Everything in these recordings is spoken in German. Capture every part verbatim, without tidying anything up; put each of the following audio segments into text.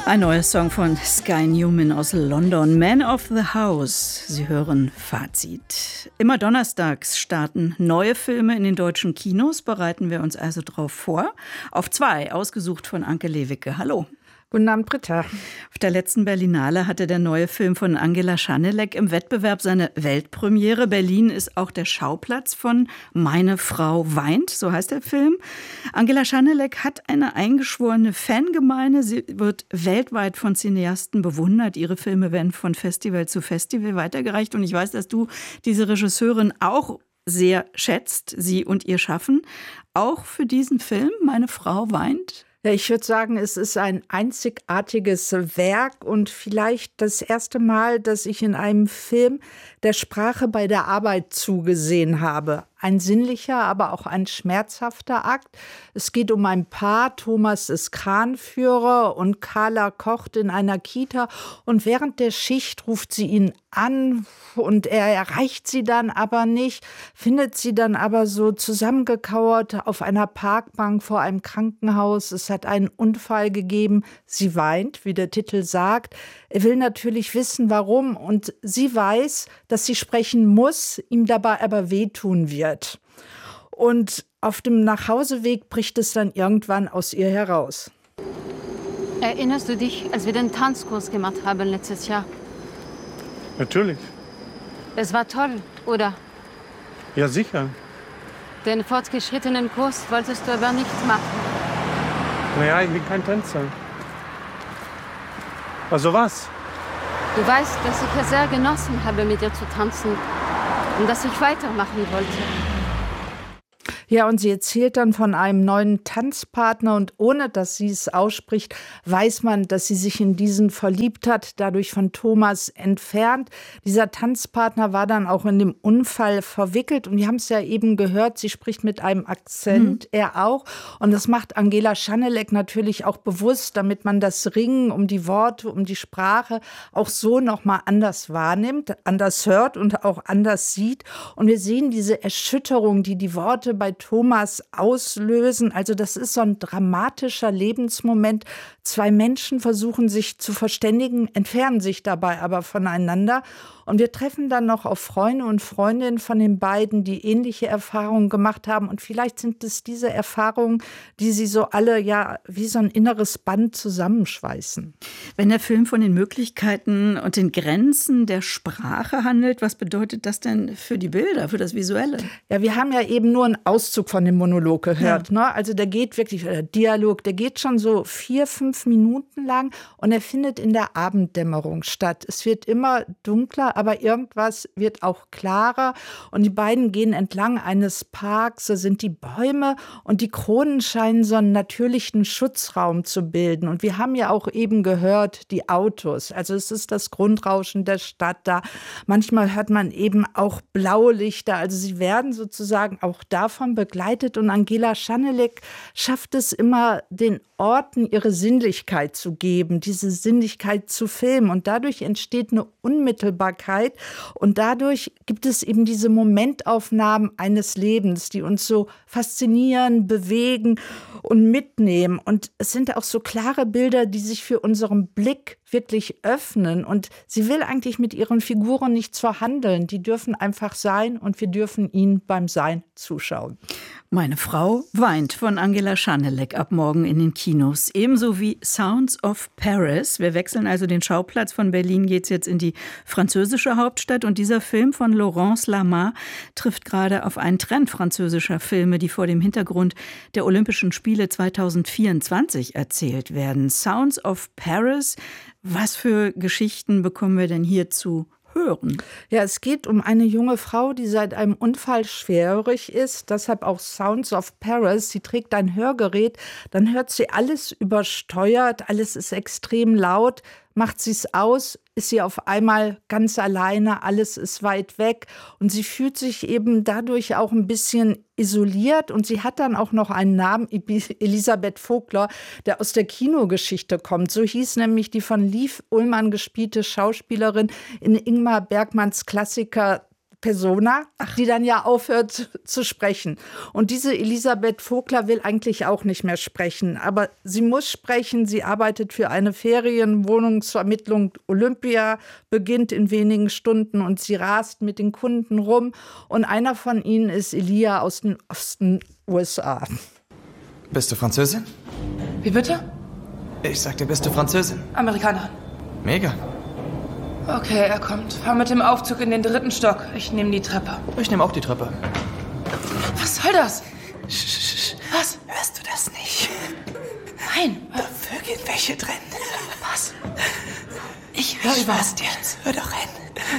Ein neuer Song von Sky Newman aus London, Man of the House. Sie hören Fazit. Immer donnerstags starten neue Filme in den deutschen Kinos. Bereiten wir uns also drauf vor. Auf zwei, ausgesucht von Anke Lewicke. Hallo. Guten Abend, Britta. Auf der letzten Berlinale hatte der neue Film von Angela Schanelek im Wettbewerb seine Weltpremiere. Berlin ist auch der Schauplatz von Meine Frau weint, so heißt der Film. Angela Schanelek hat eine eingeschworene Fangemeinde. Sie wird weltweit von Cineasten bewundert. Ihre Filme werden von Festival zu Festival weitergereicht. Und ich weiß, dass du diese Regisseurin auch sehr schätzt, sie und ihr Schaffen. Auch für diesen Film, Meine Frau weint. Ja, ich würde sagen, es ist ein einzigartiges Werk und vielleicht das erste Mal, dass ich in einem Film der Sprache bei der Arbeit zugesehen habe. Ein sinnlicher, aber auch ein schmerzhafter Akt. Es geht um ein Paar, Thomas ist Kranführer und Carla kocht in einer Kita. Und während der Schicht ruft sie ihn an und er erreicht sie dann aber nicht, findet sie dann aber so zusammengekauert auf einer Parkbank vor einem Krankenhaus. Es hat einen Unfall gegeben. Sie weint, wie der Titel sagt. Er will natürlich wissen, warum. Und sie weiß, dass sie sprechen muss, ihm dabei aber wehtun wird. Und auf dem Nachhauseweg bricht es dann irgendwann aus ihr heraus. Erinnerst du dich, als wir den Tanzkurs gemacht haben letztes Jahr? Natürlich. Es war toll, oder? Ja, sicher. Den fortgeschrittenen Kurs wolltest du aber nicht machen. Naja, ich bin kein Tänzer. Also was? Du weißt, dass ich es sehr genossen habe, mit dir zu tanzen und dass ich weitermachen wollte. Ja, und sie erzählt dann von einem neuen Tanzpartner und ohne, dass sie es ausspricht, weiß man, dass sie sich in diesen verliebt hat, dadurch von Thomas entfernt. Dieser Tanzpartner war dann auch in dem Unfall verwickelt und wir haben es ja eben gehört, sie spricht mit einem Akzent, mhm. er auch. Und das macht Angela Schanelek natürlich auch bewusst, damit man das Ringen um die Worte, um die Sprache auch so nochmal anders wahrnimmt, anders hört und auch anders sieht. Und wir sehen diese Erschütterung, die die Worte bei Thomas auslösen. Also das ist so ein dramatischer Lebensmoment. Zwei Menschen versuchen sich zu verständigen, entfernen sich dabei aber voneinander. Und wir treffen dann noch auf Freunde und Freundinnen von den beiden, die ähnliche Erfahrungen gemacht haben. Und vielleicht sind es diese Erfahrungen, die sie so alle ja wie so ein inneres Band zusammenschweißen. Wenn der Film von den Möglichkeiten und den Grenzen der Sprache handelt, was bedeutet das denn für die Bilder, für das Visuelle? Ja, wir haben ja eben nur einen Auszug von dem Monolog gehört. Ja. Ne? Also der geht wirklich, der Dialog, der geht schon so vier, fünf Minuten lang und er findet in der Abenddämmerung statt. Es wird immer dunkler, aber irgendwas wird auch klarer. Und die beiden gehen entlang eines Parks, da sind die Bäume und die Kronen scheinen so einen natürlichen Schutzraum zu bilden. Und wir haben ja auch eben gehört, die Autos. Also es ist das Grundrauschen der Stadt da. Manchmal hört man eben auch Blaulichter. Also sie werden sozusagen auch davon begleitet. Und Angela Schanelek schafft es immer, den Orten ihre Sinnlichkeit zu geben, diese Sinnlichkeit zu filmen. Und dadurch entsteht eine Unmittelbarkeit. Und dadurch gibt es eben diese Momentaufnahmen eines Lebens, die uns so faszinieren, bewegen und mitnehmen. Und es sind auch so klare Bilder, die sich für unseren Blick wirklich öffnen. Und sie will eigentlich mit ihren Figuren nichts verhandeln. Die dürfen einfach sein und wir dürfen ihnen beim Sein zuschauen. Meine Frau weint von Angela Schanelek ab morgen in den Kinos. Ebenso wie Sounds of Paris. Wir wechseln also den Schauplatz. Von Berlin geht's jetzt in die französische Hauptstadt. Und dieser Film von Laurence Lama trifft gerade auf einen Trend französischer Filme, die vor dem Hintergrund der Olympischen Spiele zweitausendvierundzwanzig erzählt werden. Sounds of Paris. Was für Geschichten bekommen wir denn hier zu hören? Ja, es geht um eine junge Frau, die seit einem Unfall schwerhörig ist. Deshalb auch Sounds of Paris. Sie trägt ein Hörgerät. Dann hört sie alles übersteuert. Alles ist extrem laut. Macht sie es aus, ist sie auf einmal ganz alleine, alles ist weit weg und sie fühlt sich eben dadurch auch ein bisschen isoliert und sie hat dann auch noch einen Namen, Elisabeth Vogler, der aus der Kinogeschichte kommt. So hieß nämlich die von Liv Ullmann gespielte Schauspielerin in Ingmar Bergmanns Klassiker Persona, die dann ja aufhört zu sprechen. Und diese Elisabeth Vogler will eigentlich auch nicht mehr sprechen. Aber sie muss sprechen. Sie arbeitet für eine Ferienwohnungsvermittlung Olympia, beginnt in wenigen Stunden und sie rast mit den Kunden rum. Und einer von ihnen ist Elia aus den Osten U S A. Bist du Französin? Wie bitte? Ich sagte, bist du Französin? Amerikaner. Mega. Okay, er kommt. Fahr mit dem Aufzug in den dritten Stock. Ich nehme die Treppe. Ich nehme auch die Treppe. Was soll das? Sch, Was? hörst du das nicht? Nein. Da vögeln welche drin. Was? Ich höre überhaupt jetzt. Hör doch hin.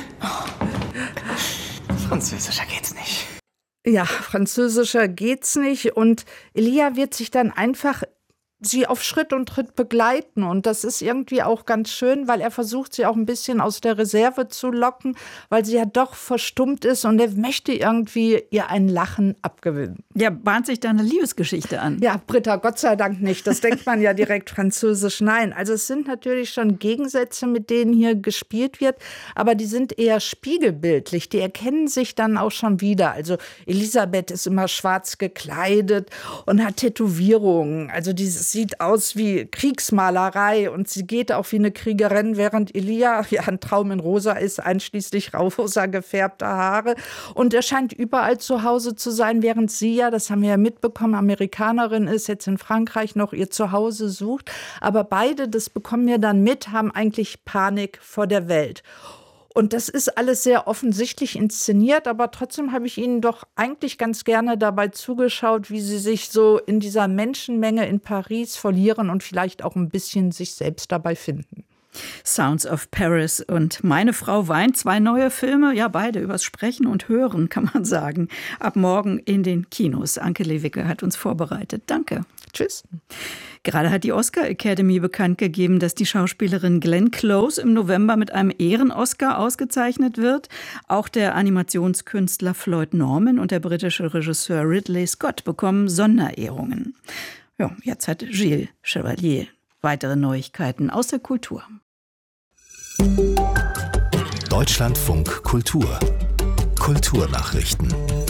Oh. Französischer geht's nicht. Ja, französischer geht's nicht. Und Elia wird sich dann einfach sie auf Schritt und Tritt begleiten. Und das ist irgendwie auch ganz schön, weil er versucht, sie auch ein bisschen aus der Reserve zu locken, weil sie ja doch verstummt ist und er möchte irgendwie ihr ein Lachen abgewinnen. Ja, bahnt sich da eine Liebesgeschichte an? Ja, Britta, Gott sei Dank nicht. Das denkt man ja direkt französisch. Nein, also es sind natürlich schon Gegensätze, mit denen hier gespielt wird, aber die sind eher spiegelbildlich. Die erkennen sich dann auch schon wieder. Also Elisabeth ist immer schwarz gekleidet und hat Tätowierungen. Also dieses sieht aus wie Kriegsmalerei und sie geht auch wie eine Kriegerin, während Elia ja ein Traum in rosa ist, einschließlich rosa gefärbter Haare. Und er scheint überall zu Hause zu sein, während sie ja, das haben wir ja mitbekommen, Amerikanerin ist, jetzt in Frankreich noch ihr Zuhause sucht. Aber beide, das bekommen wir dann mit, haben eigentlich Panik vor der Welt. Und das ist alles sehr offensichtlich inszeniert, aber trotzdem habe ich Ihnen doch eigentlich ganz gerne dabei zugeschaut, wie Sie sich so in dieser Menschenmenge in Paris verlieren und vielleicht auch ein bisschen sich selbst dabei finden. Sounds of Paris und Meine Frau weint, zwei neue Filme, ja beide übers Sprechen und Hören, kann man sagen. Ab morgen in den Kinos. Anke Lewicke hat uns vorbereitet. Danke. Tschüss. Gerade hat die Oscar Academy bekannt gegeben, dass die Schauspielerin Glenn Close im November mit einem Ehren-Oscar ausgezeichnet wird. Auch der Animationskünstler Floyd Norman und der britische Regisseur Ridley Scott bekommen Sonderehrungen. Ja, jetzt hat Gilles Chevalier weitere Neuigkeiten aus der Kultur. Deutschlandfunk Kultur. Kulturnachrichten.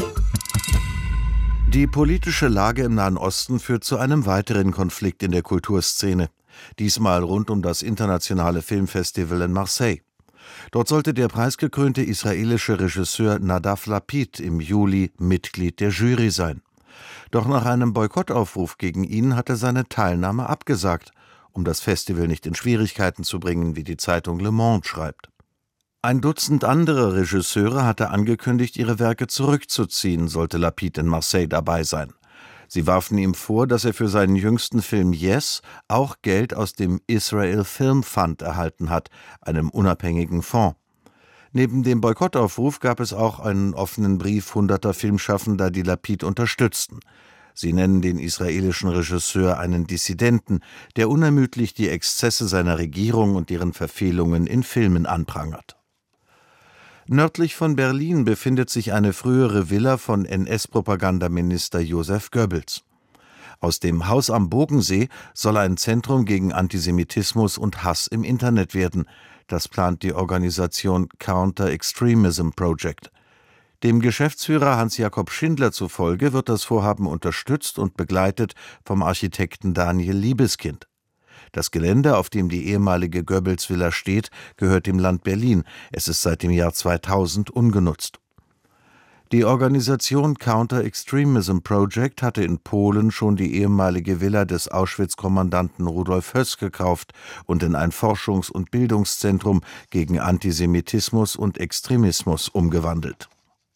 Die politische Lage im Nahen Osten führt zu einem weiteren Konflikt in der Kulturszene. Diesmal rund um das internationale Filmfestival in Marseille. Dort sollte der preisgekrönte israelische Regisseur Nadav Lapid im Juli Mitglied der Jury sein. Doch nach einem Boykottaufruf gegen ihn hat er seine Teilnahme abgesagt, um das Festival nicht in Schwierigkeiten zu bringen, wie die Zeitung Le Monde schreibt. Ein Dutzend andere Regisseure hatte angekündigt, ihre Werke zurückzuziehen, sollte Lapid in Marseille dabei sein. Sie warfen ihm vor, dass er für seinen jüngsten Film Yes auch Geld aus dem Israel Film Fund erhalten hat, einem unabhängigen Fonds. Neben dem Boykottaufruf gab es auch einen offenen Brief hunderter Filmschaffender, die Lapid unterstützten. Sie nennen den israelischen Regisseur einen Dissidenten, der unermüdlich die Exzesse seiner Regierung und deren Verfehlungen in Filmen anprangert. Nördlich von Berlin befindet sich eine frühere Villa von N S-Propagandaminister Josef Goebbels. Aus dem Haus am Bogensee soll ein Zentrum gegen Antisemitismus und Hass im Internet werden. Das plant die Organisation Counter Extremism Project. Dem Geschäftsführer Hans-Jakob Schindler zufolge wird das Vorhaben unterstützt und begleitet vom Architekten Daniel Liebeskind. Das Gelände, auf dem die ehemalige Goebbels-Villa steht, gehört dem Land Berlin. Es ist seit dem Jahr zweitausend ungenutzt. Die Organisation Counter Extremism Project hatte in Polen schon die ehemalige Villa des Auschwitz-Kommandanten Rudolf Höss gekauft und in ein Forschungs- und Bildungszentrum gegen Antisemitismus und Extremismus umgewandelt.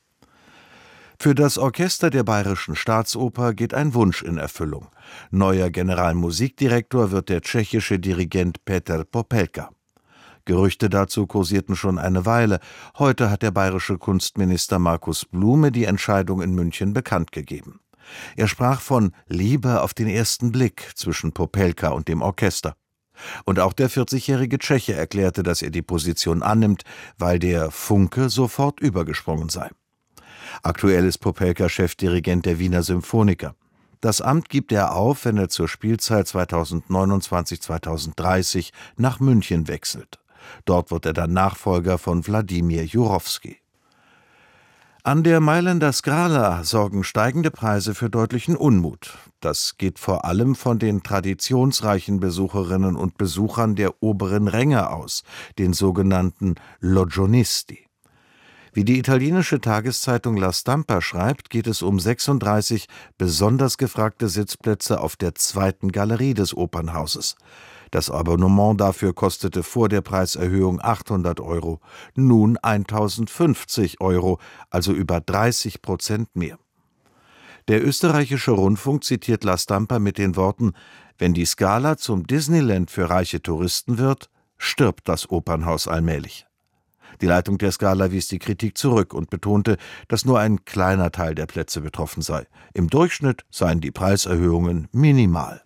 Für das Orchester der Bayerischen Staatsoper geht ein Wunsch in Erfüllung. Neuer Generalmusikdirektor wird der tschechische Dirigent Peter Popelka. Gerüchte dazu kursierten schon eine Weile. Heute hat der bayerische Kunstminister Markus Blume die Entscheidung in München bekannt gegeben. Er sprach von Liebe auf den ersten Blick zwischen Popelka und dem Orchester. Und auch der vierzigjährige Tscheche erklärte, dass er die Position annimmt, weil der Funke sofort übergesprungen sei. Aktuell ist Popelka Chefdirigent der Wiener Symphoniker. Das Amt gibt er auf, wenn er zur Spielzeit zweitausendneunundzwanzig zweitausenddreißig nach München wechselt. Dort wird er dann Nachfolger von Wladimir Jurowski. An der Mailänder Scala sorgen steigende Preise für deutlichen Unmut. Das geht vor allem von den traditionsreichen Besucherinnen und Besuchern der oberen Ränge aus, den sogenannten Logionisti. Wie die italienische Tageszeitung La Stampa schreibt, geht es um sechsunddreißig besonders gefragte Sitzplätze auf der zweiten Galerie des Opernhauses. Das Abonnement dafür kostete vor der Preiserhöhung achthundert Euro, nun tausendfünfzig Euro, also über dreißig Prozent mehr. Der österreichische Rundfunk zitiert La Stampa mit den Worten: Wenn die Scala zum Disneyland für reiche Touristen wird, stirbt das Opernhaus allmählich. Die Leitung der Scala wies die Kritik zurück und betonte, dass nur ein kleiner Teil der Plätze betroffen sei. Im Durchschnitt seien die Preiserhöhungen minimal.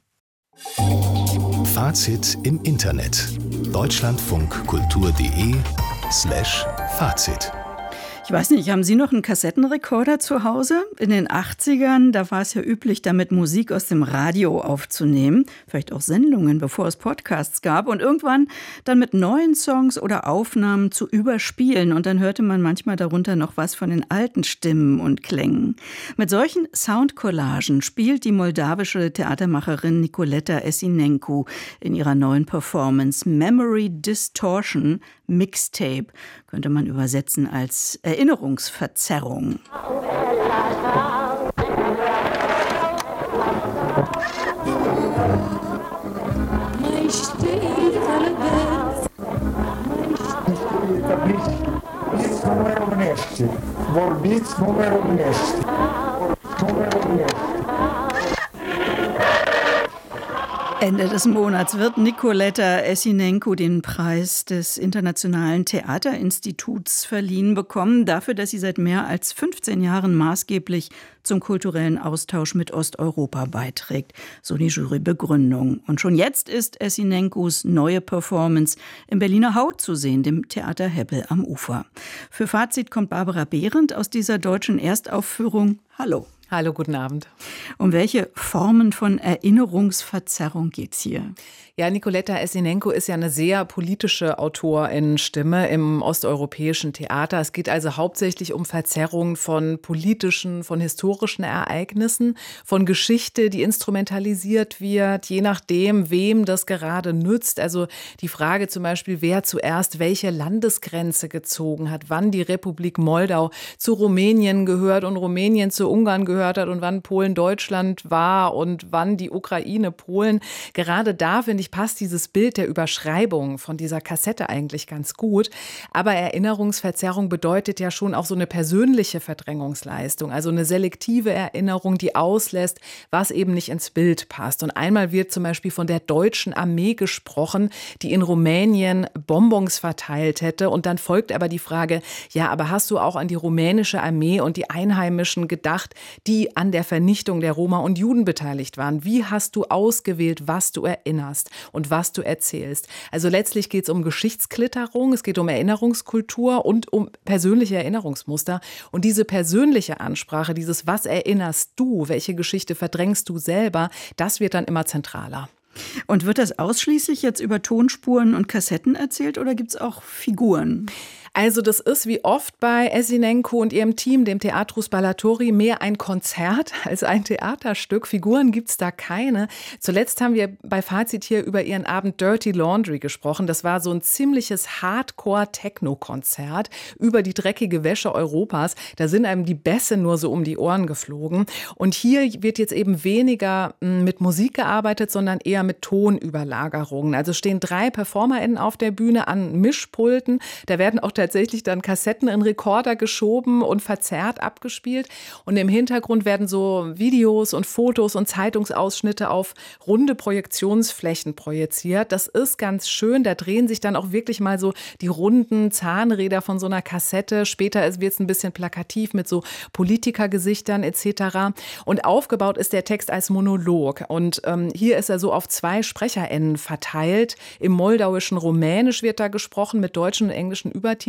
Fazit im Internet. deutschlandfunkkultur.de slash Fazit. Ich weiß nicht, haben Sie noch einen Kassettenrekorder zu Hause? In den achtzigern, da war es ja üblich, damit Musik aus dem Radio aufzunehmen. Vielleicht auch Sendungen, bevor es Podcasts gab. Und irgendwann dann mit neuen Songs oder Aufnahmen zu überspielen. Und dann hörte man manchmal darunter noch was von den alten Stimmen und Klängen. Mit solchen Soundcollagen spielt die moldawische Theatermacherin Nicoleta Essinencu in ihrer neuen Performance Memory Distortion Mixtape. Könnte man übersetzen als Erinnerungsverzerrung. Ende des Monats wird Nicoleta Essinencu den Preis des Internationalen Theaterinstituts verliehen bekommen, dafür, dass sie seit mehr als fünfzehn Jahren maßgeblich zum kulturellen Austausch mit Osteuropa beiträgt, so die Jurybegründung. Und schon jetzt ist Essinencus neue Performance im Berliner Haut zu sehen, dem Theater Hebbel am Ufer. Für Fazit kommt Barbara Behrendt aus dieser deutschen Erstaufführung. Hallo. Hallo, guten Abend. Um welche Formen von Erinnerungsverzerrung geht's hier? Ja, Nicoleta Essinencu ist ja eine sehr politische Autorinnenstimme im osteuropäischen Theater. Es geht also hauptsächlich um Verzerrungen von politischen, von historischen Ereignissen, von Geschichte, die instrumentalisiert wird, je nachdem, wem das gerade nützt. Also die Frage zum Beispiel, wer zuerst welche Landesgrenze gezogen hat, wann die Republik Moldau zu Rumänien gehört und Rumänien zu Ungarn gehört hat und wann Polen Deutschland war und wann die Ukraine Polen. Gerade da, finde ich, passt dieses Bild der Überschreibung von dieser Kassette eigentlich ganz gut. Aber Erinnerungsverzerrung bedeutet ja schon auch so eine persönliche Verdrängungsleistung, also eine selektive Erinnerung, die auslässt, was eben nicht ins Bild passt. Und einmal wird zum Beispiel von der deutschen Armee gesprochen, die in Rumänien Bonbons verteilt hätte. Und dann folgt aber die Frage, ja, aber hast du auch an die rumänische Armee und die Einheimischen gedacht, die an der Vernichtung der Roma und Juden beteiligt waren? Wie hast du ausgewählt, was du erinnerst und was du erzählst? Also letztlich geht es um Geschichtsklitterung, es geht um Erinnerungskultur und um persönliche Erinnerungsmuster. Und diese persönliche Ansprache, dieses Was erinnerst du, welche Geschichte verdrängst du selber, das wird dann immer zentraler. Und wird das ausschließlich jetzt über Tonspuren und Kassetten erzählt oder gibt es auch Figuren? Also das ist wie oft bei Essinencu und ihrem Team, dem Teatro Spallatori, mehr ein Konzert als ein Theaterstück. Figuren gibt's da keine. Zuletzt haben wir bei Fazit hier über ihren Abend Dirty Laundry gesprochen. Das war so ein ziemliches Hardcore-Techno-Konzert über die dreckige Wäsche Europas. Da sind einem die Bässe nur so um die Ohren geflogen. Und hier wird jetzt eben weniger mit Musik gearbeitet, sondern eher mit Tonüberlagerungen. Also stehen drei PerformerInnen auf der Bühne an Mischpulten. Da werden auch tatsächlich dann Kassetten in Rekorder geschoben und verzerrt abgespielt. Und im Hintergrund werden so Videos und Fotos und Zeitungsausschnitte auf runde Projektionsflächen projiziert. Das ist ganz schön. Da drehen sich dann auch wirklich mal so die runden Zahnräder von so einer Kassette. Später wird es ein bisschen plakativ mit so Politikergesichtern et cetera. Und aufgebaut ist der Text als Monolog. Und ähm, hier ist er so auf zwei SprecherInnen verteilt. Im moldauischen Rumänisch wird da gesprochen mit deutschen und englischen Übertiteln.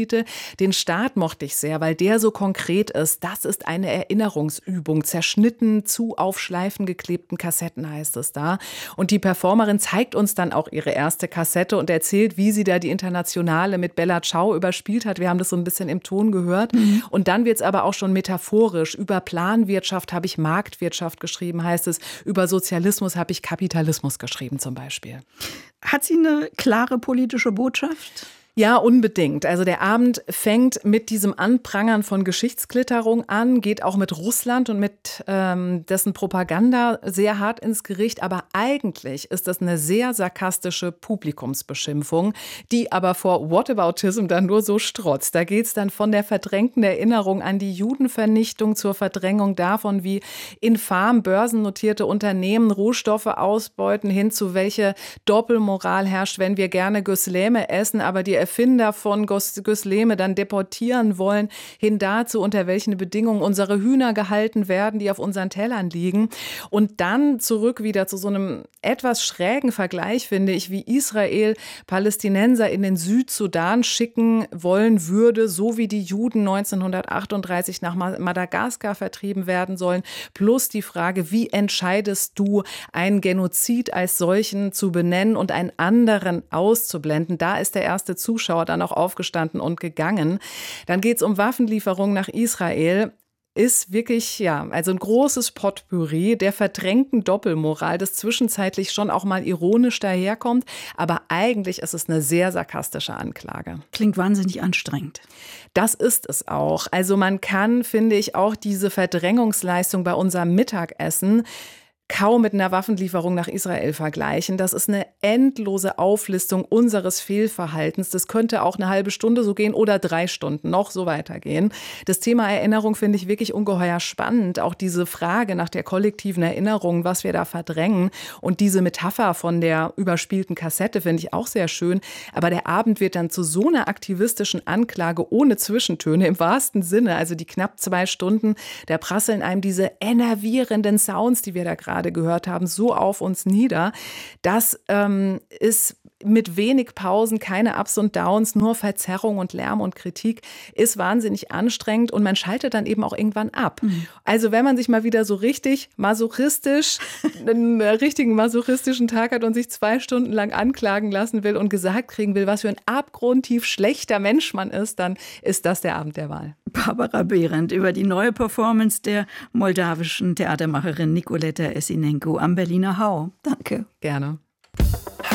Filmtitel. Den Start mochte ich sehr, weil der so konkret ist. Das ist eine Erinnerungsübung, zerschnitten zu auf Schleifen geklebten Kassetten heißt es da. Und die Performerin zeigt uns dann auch ihre erste Kassette und erzählt, wie sie da die Internationale mit Bella Ciao überspielt hat. Wir haben das so ein bisschen im Ton gehört. Mhm. Und dann wird es aber auch schon metaphorisch. Über Planwirtschaft habe ich Marktwirtschaft geschrieben, heißt es. Über Sozialismus habe ich Kapitalismus geschrieben zum Beispiel. Hat sie eine klare politische Botschaft? Ja, unbedingt. Also der Abend fängt mit diesem Anprangern von Geschichtsklitterung an, geht auch mit Russland und mit ähm, dessen Propaganda sehr hart ins Gericht. Aber eigentlich ist das eine sehr sarkastische Publikumsbeschimpfung, die aber vor Whataboutism dann nur so strotzt. Da geht es dann von der verdrängten Erinnerung an die Judenvernichtung zur Verdrängung davon, wie infam börsennotierte Unternehmen Rohstoffe ausbeuten, hin zu welche Doppelmoral herrscht, wenn wir gerne Güsleme essen, aber die Erfinder von Güsleme dann deportieren wollen, hin dazu, unter welchen Bedingungen unsere Hühner gehalten werden, die auf unseren Tellern liegen. Und dann zurück wieder zu so einem etwas schrägen Vergleich, finde ich, wie Israel Palästinenser in den Südsudan schicken wollen würde, so wie die Juden neunzehnhundertachtunddreißig nach Madagaskar vertrieben werden sollen. Plus die Frage, wie entscheidest du, einen Genozid als solchen zu benennen und einen anderen auszublenden? Da ist der erste Zuschauer dann auch aufgestanden und gegangen. Dann geht es um Waffenlieferungen nach Israel. Ist wirklich, ja, also ein großes Potpourri der verdrängten Doppelmoral, das zwischenzeitlich schon auch mal ironisch daherkommt. Aber eigentlich ist es eine sehr sarkastische Anklage. Klingt wahnsinnig anstrengend. Das ist es auch. Also man kann, finde ich, auch diese Verdrängungsleistung bei unserem Mittagessen kaum mit einer Waffenlieferung nach Israel vergleichen. Das ist eine endlose Auflistung unseres Fehlverhaltens. Das könnte auch eine halbe Stunde so gehen oder drei Stunden noch so weitergehen. Das Thema Erinnerung finde ich wirklich ungeheuer spannend. Auch diese Frage nach der kollektiven Erinnerung, was wir da verdrängen. Und diese Metapher von der überspielten Kassette finde ich auch sehr schön. Aber der Abend wird dann zu so einer aktivistischen Anklage ohne Zwischentöne im wahrsten Sinne. Also die knapp zwei Stunden, da prasseln einem diese enervierenden Sounds, die wir da gerade gehört haben, so auf uns nieder. Das ähm, ist mit wenig Pausen, keine Ups und Downs, nur Verzerrung und Lärm und Kritik, ist wahnsinnig anstrengend und man schaltet dann eben auch irgendwann ab. Mhm. Also wenn man sich mal wieder so richtig masochistisch, einen richtigen masochistischen Tag hat und sich zwei Stunden lang anklagen lassen will und gesagt kriegen will, was für ein abgrundtief schlechter Mensch man ist, dann ist das der Abend der Wahl. Barbara Behrendt über die neue Performance der moldawischen Theatermacherin Nicoleta Essinenko am Berliner Hau. Danke. Gerne.